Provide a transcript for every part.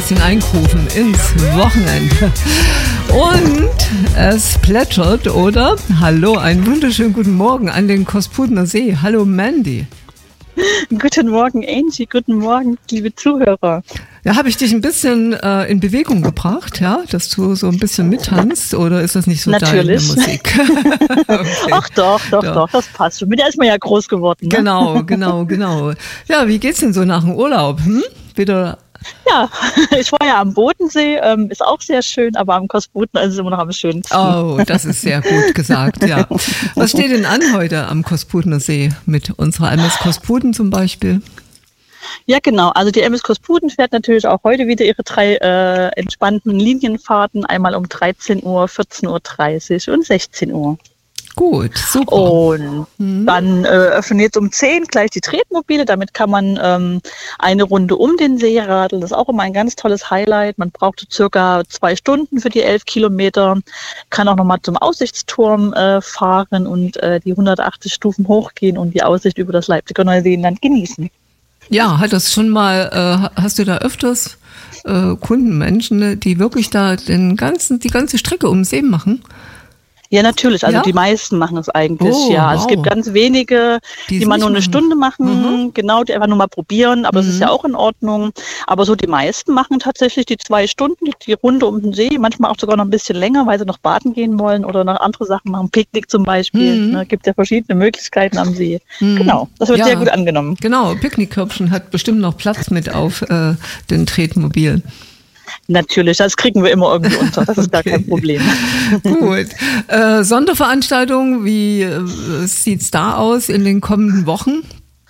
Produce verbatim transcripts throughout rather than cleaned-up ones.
bisschen eingrooven ins Wochenende. Und es plätschert, oder? Hallo, einen wunderschönen guten Morgen an den Kosputner See. Hallo Mandy. Guten Morgen Angie, guten Morgen liebe Zuhörer. Ja, habe ich dich ein bisschen äh, in Bewegung gebracht, ja, dass du so ein bisschen mittanzt, oder ist das nicht so Natürlich. deine Musik? Okay. Ach doch, doch, Ja. doch, das passt schon. Mit der ist man ja groß geworden. Ne? Genau, genau, genau. Ja, wie geht's denn so nach dem Urlaub? Hm? Wieder? Ja, ich war ja am Bodensee, ähm, ist auch sehr schön, aber am Kosputner ist es immer noch am schönsten. Oh, das ist sehr gut gesagt, ja. Was steht denn an heute am Kosputner See mit unserer M S Kosputen zum Beispiel? Ja, genau. Also die M S Kosputen fährt natürlich auch heute wieder ihre drei äh, entspannten Linienfahrten, einmal um dreizehn Uhr, vierzehn Uhr dreißig und sechzehn Uhr. Gut, super. Und Mhm. dann äh, öffnen jetzt um zehn gleich die Tretmobile. Damit kann man ähm, eine Runde um den See radeln. Das ist auch immer ein ganz tolles Highlight. Man braucht circa zwei Stunden für die elf Kilometer. Kann auch nochmal zum Aussichtsturm äh, fahren und äh, die hundertachtzig Stufen hochgehen und die Aussicht über das Leipziger Neuseenland genießen. Ja, hat das schon mal, äh, hast du da öfters äh, Kunden, Menschen, die wirklich da den ganzen, die ganze Strecke um den See machen? Ja, natürlich. Also Ja? die meisten machen es eigentlich, Oh, ja. Also wow. es gibt ganz wenige, Die die, es man nicht nur eine machen. Stunde machen, Mhm. genau, die einfach nur mal probieren, aber Mhm. es ist ja auch in Ordnung. Aber so die meisten machen tatsächlich die zwei Stunden, die, die Runde um den See, manchmal auch sogar noch ein bisschen länger, weil sie noch baden gehen wollen oder noch andere Sachen machen, Picknick zum Beispiel. Mhm. Ne, gibt ja verschiedene Möglichkeiten am See. Mhm. Genau, das wird Ja. sehr gut angenommen. Genau, Picknickkörbchen hat bestimmt noch Platz mit auf äh, den Tretmobilen. Natürlich, das kriegen wir immer irgendwie unter, das ist gar Okay. kein Problem. Gut. Äh, Sonderveranstaltungen, wie äh, sieht's da aus in den kommenden Wochen?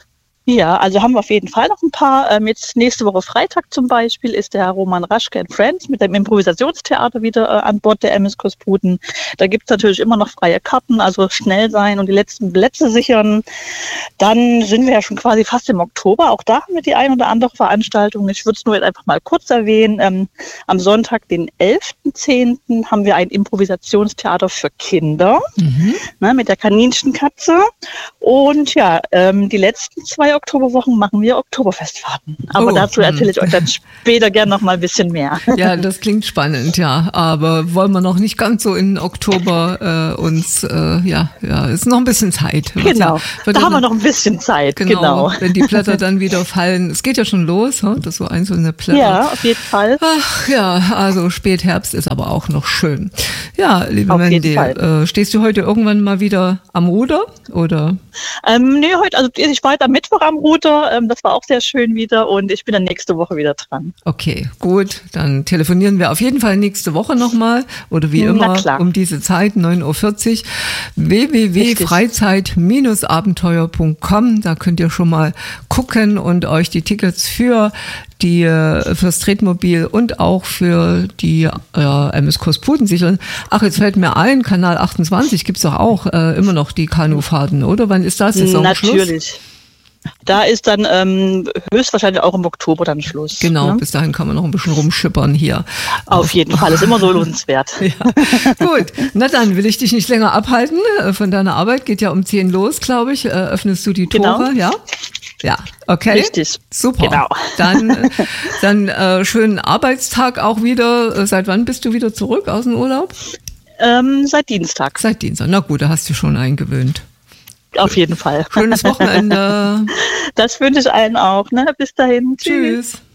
Ja, also haben wir auf jeden Fall noch ein paar. Ähm, jetzt nächste Woche Freitag zum Beispiel ist der Herr Roman Raschke and Friends mit dem Improvisationstheater wieder äh, an Bord der M S Kosputen. Da gibt's natürlich immer noch freie Karten, also schnell sein und die letzten Plätze sichern. Dann sind wir ja schon quasi fast im Oktober. Auch da haben wir die ein oder andere Veranstaltung. Ich würde es nur jetzt einfach mal kurz erwähnen. Ähm, am Sonntag, den elften zehnten haben wir ein Improvisationstheater für Kinder, Mhm. ne, mit der Kaninchenkatze. Und ja, ähm, die letzten zwei Oktoberwochen machen wir Oktoberfestfahrten. Aber Oh, dazu hm. erzähle ich euch dann später gerne noch mal ein bisschen mehr. Ja, das klingt spannend, ja. Aber wollen wir noch nicht ganz so in Oktober äh, uns, äh, ja, ja, ist noch ein bisschen Zeit. Genau, Ja, wird da ja haben wir noch- noch ein bisschen Zeit. Genau, Genau. wenn die Blätter dann wieder fallen. Es geht ja schon los, hm, dass so einzelne Blätter. Ja, auf jeden Fall. Ach ja, also Spätherbst ist aber auch noch schön. Ja, liebe Auf Mandy, jeden Fall. äh, stehst du heute irgendwann mal wieder am Ruder oder? Ähm, nee, heute, also ich war heute am Mittwoch am Ruder, ähm, das war auch sehr schön wieder und ich bin dann nächste Woche wieder dran. Okay, gut, dann telefonieren wir auf jeden Fall nächste Woche nochmal oder wie Na immer klar. um diese Zeit, neun Uhr vierzig, w w w punkt Richtig. freizeit Bindestrich abenteuer punkt com. Da könnt ihr schon mal gucken und euch die Tickets für die äh, fürs Tretmobil und auch für die äh, M S Kosputen sichern. Ach, jetzt fällt mir ein, Kanal achtundzwanzig gibt's doch auch äh, immer noch die Kanufahrten, oder? Wann ist das? Saisonschluss? Natürlich. Da ist dann ähm, höchstwahrscheinlich auch im Oktober dann Schluss. Genau, Ne? bis dahin kann man noch ein bisschen rumschippern hier. Auf jeden Fall, ist immer so lohnenswert. Ja, gut. Na dann will ich dich nicht länger abhalten äh, von deiner Arbeit. Geht ja um zehn los, glaube ich. Äh, öffnest du die Tore, Genau. ja? Ja, okay. Richtig. Super. Genau. Dann, äh, dann äh, schönen Arbeitstag auch wieder. Äh, Seit wann bist du wieder zurück aus dem Urlaub? Ähm, seit Dienstag. Seit Dienstag. Na gut, da hast du schon eingewöhnt. Auf jeden Fall. Schönes Wochenende. Das wünsche ich allen auch. Ne? Bis dahin. Tschüss. Tschüss.